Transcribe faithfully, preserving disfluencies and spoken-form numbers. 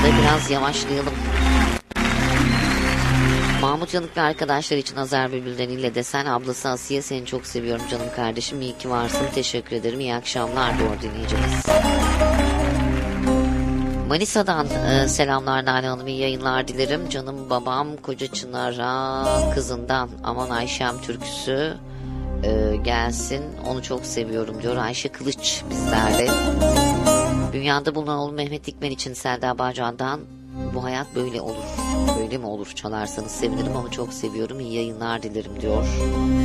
da biraz yavaşlayalım. Mahmut Yanık ve arkadaşlar için Azer Bülbülleriyle Desen, ablası Asiye, seni çok seviyorum canım kardeşim, iyi ki varsın, teşekkür ederim, iyi akşamlar diyor dinleyicimiz. Manisa'dan e, selamlar Nane Hanım, iyi yayınlar dilerim. Canım babam Koca Çınar'a kızından Aman Ayşem türküsü e, gelsin, onu çok seviyorum diyor Ayşe Kılıç bizlerle. Dünyada bulunan oğlu Mehmet Dikmen için Selda Bağcan'dan Bu Hayat Böyle Olur, Böyle Mi Olur çalarsanız sevinirim, onu çok seviyorum, iyi yayınlar dilerim diyor.